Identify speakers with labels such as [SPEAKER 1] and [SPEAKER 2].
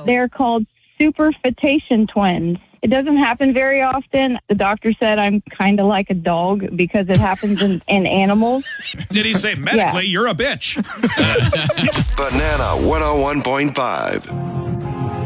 [SPEAKER 1] They're called superfetation twins. It doesn't happen very often. The doctor said I'm kind of like a dog because it happens in animals.
[SPEAKER 2] Did he say medically, you're a bitch?
[SPEAKER 3] Banana 101.5.